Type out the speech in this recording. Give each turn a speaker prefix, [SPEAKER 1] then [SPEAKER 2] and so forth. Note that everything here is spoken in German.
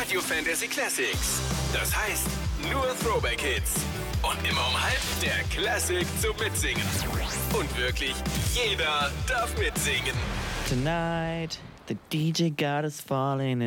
[SPEAKER 1] Radio Fantasy Classics. Das heißt, nur Throwback Hits. Und immer um halb der Classic zum Mitsingen. Und wirklich jeder darf mitsingen.
[SPEAKER 2] Tonight, the DJ got us falling